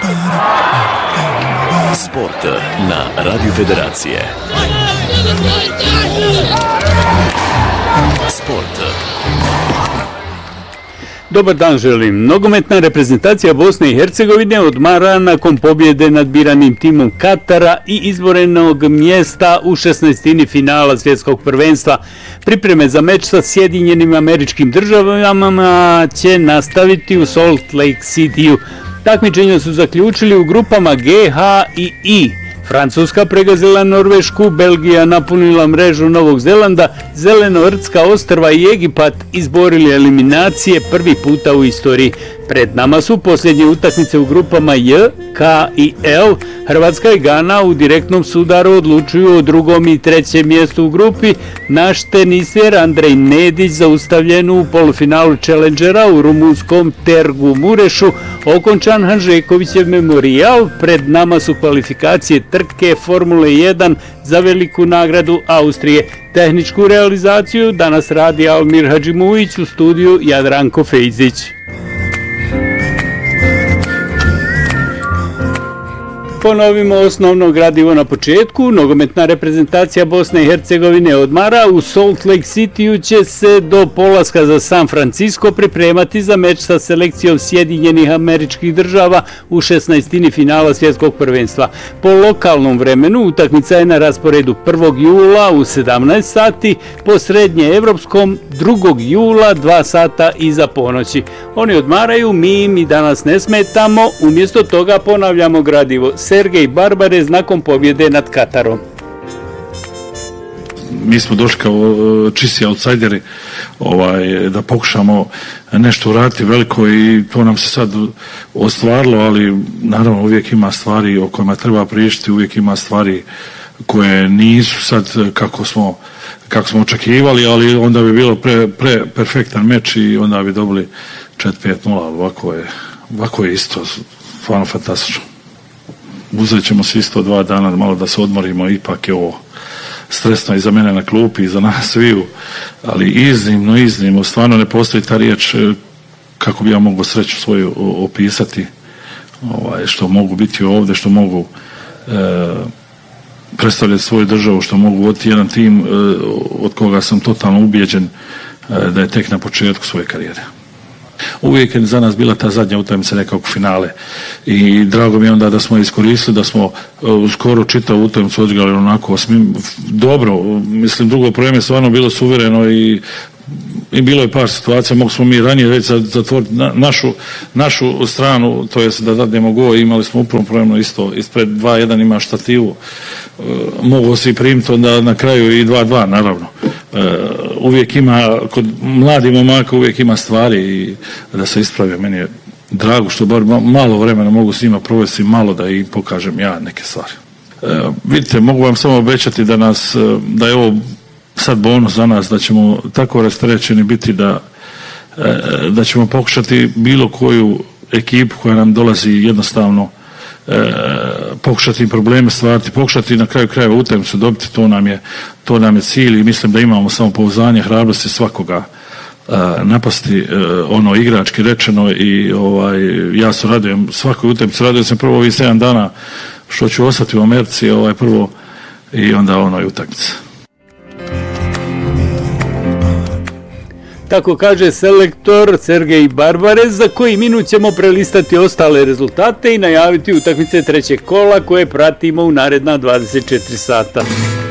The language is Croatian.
Sport na Radio Federacije. Sport. Dobar dan želim. Nogometna reprezentacija Bosne i Hercegovine odmara nakon pobjede nad biranim timom Katara i izborenog mjesta u 16. finala svjetskog prvenstva. Pripreme za meč sa Sjedinjenim Američkim Državama će nastaviti u Salt Lake Cityu. Takmičenja su zaključili u grupama G, H i I. Francuska pregazila Norvešku, Belgija napunila mrežu Novog Zelanda, Zeleno-Rtska ostrva i Egipat izborili eliminacije prvi puta u istoriji. Pred nama su posljednje utakmice u grupama J, K i L. Hrvatska i Gana u direktnom sudaru odlučuju o drugom i trećem mjestu u grupi. Naš teniser Andrej Nedić zaustavljen u polufinalu Challengera u rumunskom Tergu Murešu, okončan Hanžekovićev memorijal. Pred nama su kvalifikacije trke Formule 1 za veliku nagradu Austrije. Tehničku realizaciju danas radi Almir Hadžimujić, u studiju Jadranko Fejzić. Ponovimo osnovno gradivo na početku. Nogometna reprezentacija Bosne i Hercegovine odmara. U Salt Lake Cityu će se do polaska za San Francisco pripremati za meč sa selekcijom Sjedinjenih Američkih Država u 16. finala svjetskog prvenstva. Po lokalnom vremenu utakmica je na rasporedu 1. jula u 17 sati, po srednjeevropskom 2. jula 2 sata iza ponoći. Oni odmaraju, mi im i danas ne smetamo, umjesto toga ponavljamo gradivo. Sergej Barbarez nakon pobjede nad Katarom. Mi smo došli kao čisti outsideri da pokušamo nešto uraditi veliko i to nam se sad ostvarilo, ali naravno uvijek ima stvari o kojima treba pričati, uvijek ima stvari koje nisu sad kako smo očekivali, ali onda bi bilo perfektan meč i onda bi dobili 4-5-0, ovako je isto stvarno fantastično. Uzet ćemo se isto 2 dana malo da se odmorimo, ipak je ovo stresno i za mene na klupi i za nas sviju, ali iznimno, stvarno ne postoji ta riječ kako bi ja mogao sreću svoju opisati, što mogu biti ovdje, što mogu predstavljati svoju državu, što mogu voditi jedan tim od koga sam totalno ubijeđen da je tek na početku svoje karijere. Uvijek je za nas bila ta zadnja utakmica nekako finale i drago mi je onda da smo iskoristili, da smo skoro čitavu utakmicu odigrali onako dobro, mislim drugo probleme stvarno bilo suvereno i bilo je par situacija, mogli smo mi ranije već zatvoriti našu stranu, to jest da dadnemo gol, imali smo upravo problemu isto, ispred 2-1 ima štativu, mogao se i primiti onda na kraju i 2-2 naravno. Uvijek ima, kod mladih momaka uvijek ima stvari i da se ispravio, meni je drago što bar malo vremena mogu s njima provesti, malo da im pokažem ja neke stvari. Vidite, mogu vam samo obećati da je ovo sad bonus za nas, da ćemo tako rasterećeni biti da ćemo pokušati bilo koju ekipu koja nam dolazi jednostavno pokušati probleme stvarati, pokušati na kraju krajeva utakmicu dobiti, to nam je cilj i mislim da imamo samopouzdanje, hrabrosti svakoga napasti, igrački rečeno i ja se radujem svakoj utakmici, radujem se prvo ovih 7 dana što ću ostati u Americi prvo i onda utakmica. Tako kaže selektor Sergej Barbarez, za koji minut ćemo prelistati ostale rezultate i najaviti utakmice trećeg kola koje pratimo u naredna 24 sata.